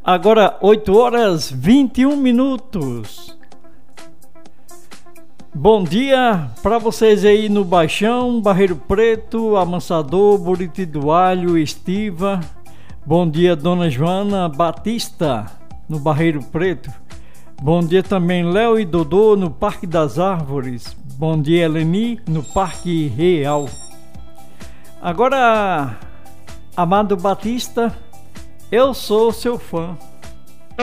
Agora 8 horas 21 minutos. Bom dia para vocês aí no Baixão, Barreiro Preto, Amansador, Buriti do Alho, Estiva. Bom dia, Dona Joana Batista, no Barreiro Preto. Bom dia também, Léo e Dodô, no Parque das Árvores. Bom dia, Eleni, no Parque Real. Agora, Amado Batista, eu sou seu fã.